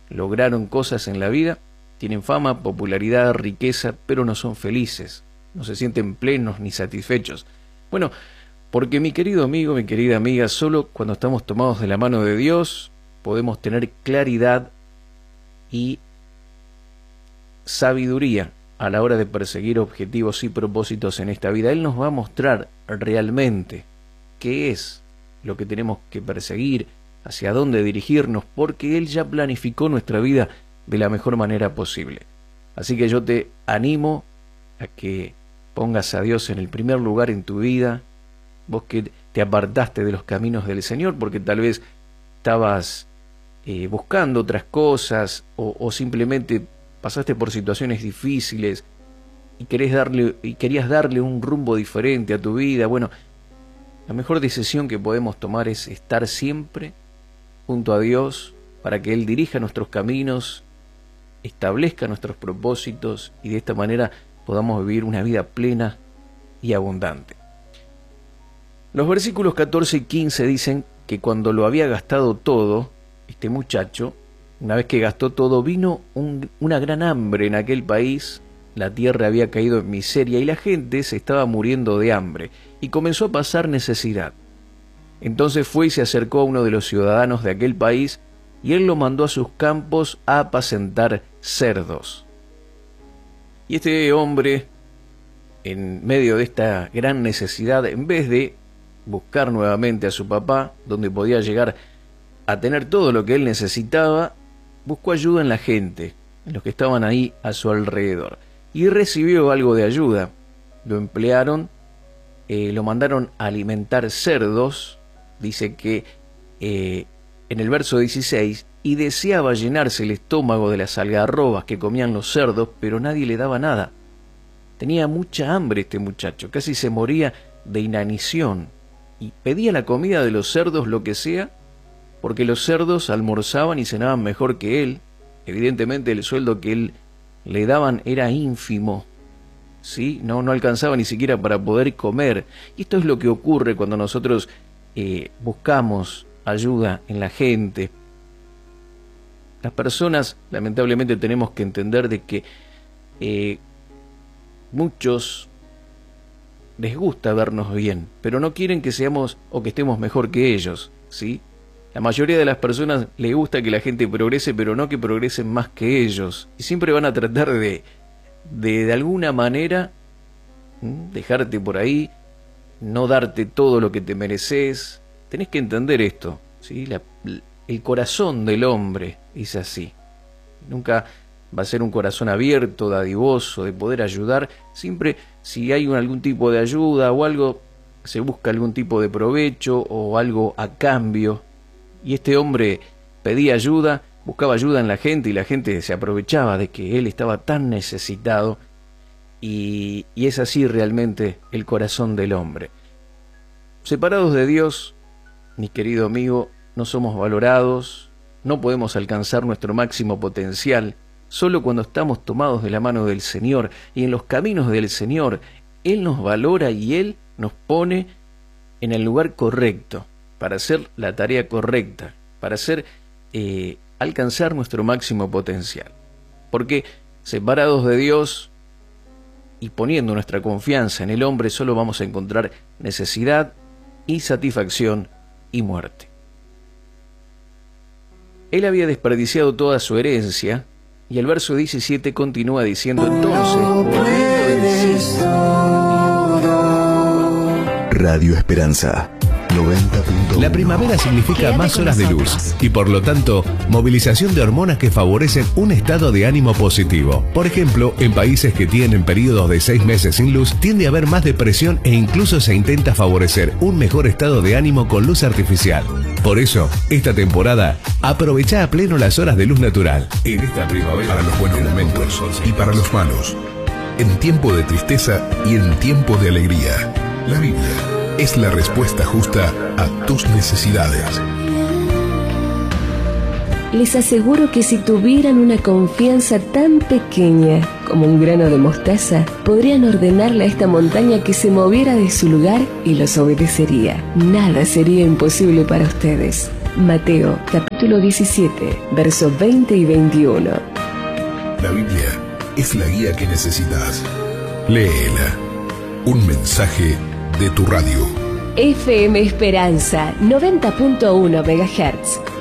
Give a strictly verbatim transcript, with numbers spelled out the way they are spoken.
lograron cosas en la vida, tienen fama, popularidad, riqueza, pero no son felices, no se sienten plenos ni satisfechos. Bueno, porque mi querido amigo, mi querida amiga, solo cuando estamos tomados de la mano de Dios podemos tener claridad y sabiduría a la hora de perseguir objetivos y propósitos en esta vida. Él nos va a mostrar realmente qué es lo que tenemos que perseguir, hacia dónde dirigirnos, porque Él ya planificó nuestra vida de la mejor manera posible. Así que yo te animo a que pongas a Dios en el primer lugar en tu vida, vos que te apartaste de los caminos del Señor porque tal vez estabas eh, buscando otras cosas o, o simplemente pasaste por situaciones difíciles y querés darle, y querías darle un rumbo diferente a tu vida. Bueno, la mejor decisión que podemos tomar es estar siempre junto a Dios para que Él dirija nuestros caminos, establezca nuestros propósitos y de esta manera podamos vivir una vida plena y abundante. Los versículos catorce y quince dicen que cuando lo había gastado todo, este muchacho, una vez que gastó todo, vino un, una gran hambre en aquel país, la tierra había caído en miseria y la gente se estaba muriendo de hambre y comenzó a pasar necesidad. Entonces fue y se acercó a uno de los ciudadanos de aquel país y él lo mandó a sus campos a apacentar cerdos. Y este hombre, en medio de esta gran necesidad, en vez de buscar nuevamente a su papá, donde podía llegar a tener todo lo que él necesitaba, buscó ayuda en la gente, en los que estaban ahí a su alrededor, y recibió algo de ayuda. Lo emplearon, eh, lo mandaron a alimentar cerdos, dice que eh, en el verso dieciséis, y deseaba llenarse el estómago de las algarrobas que comían los cerdos, pero nadie le daba nada. Tenía mucha hambre este muchacho, casi se moría de inanición, y pedía la comida de los cerdos, lo que sea, porque los cerdos almorzaban y cenaban mejor que él. Evidentemente el sueldo que él le daban era ínfimo, ¿sí? No, no alcanzaba ni siquiera para poder comer. Y esto es lo que ocurre cuando nosotros eh, buscamos ayuda en la gente. Las personas, lamentablemente, tenemos que entender de que eh, muchos les gusta vernos bien, pero no quieren que seamos o que estemos mejor que ellos, ¿sí? La mayoría de las personas les gusta que la gente progrese, pero no que progresen más que ellos. Y siempre van a tratar de, de, de alguna manera, ¿m? dejarte por ahí, no darte todo lo que te mereces. Tenés que entender esto, ¿sí? La, el corazón del hombre es así. Nunca va a ser un corazón abierto, dadivoso, de poder ayudar. Siempre, si hay un, algún tipo de ayuda o algo, se busca algún tipo de provecho o algo a cambio. Y este hombre pedía ayuda, buscaba ayuda en la gente y la gente se aprovechaba de que él estaba tan necesitado. Y, y es así realmente el corazón del hombre. Separados de Dios, mi querido amigo, no somos valorados, no podemos alcanzar nuestro máximo potencial. Solo cuando estamos tomados de la mano del Señor y en los caminos del Señor, Él nos valora y Él nos pone en el lugar correcto, para hacer la tarea correcta, para hacer eh, alcanzar nuestro máximo potencial. Porque separados de Dios y poniendo nuestra confianza en el hombre, solo vamos a encontrar necesidad, insatisfacción y muerte. Él había desperdiciado toda su herencia, y el verso diecisiete continúa diciendo: entonces, Radio Esperanza noventa punto uno. La primavera significa más horas de luz y por lo tanto movilización de hormonas que favorecen un estado de ánimo positivo. Por ejemplo, en países que tienen periodos de seis meses sin luz tiende a haber más depresión e incluso se intenta favorecer un mejor estado de ánimo con luz artificial. Por eso, esta temporada aprovecha a pleno las horas de luz natural. En esta primavera, para los buenos momentos y para los malos, en tiempo de tristeza y en tiempo de alegría, la Biblia es la respuesta justa a tus necesidades. Les aseguro que si tuvieran una confianza tan pequeña como un grano de mostaza, podrían ordenarle a esta montaña que se moviera de su lugar y los obedecería. Nada sería imposible para ustedes. Mateo, capítulo diecisiete, versos veinte y veintiuno. La Biblia es la guía que necesitas. Léela. Un mensaje de tu radio. F M Esperanza, noventa punto uno megahertz.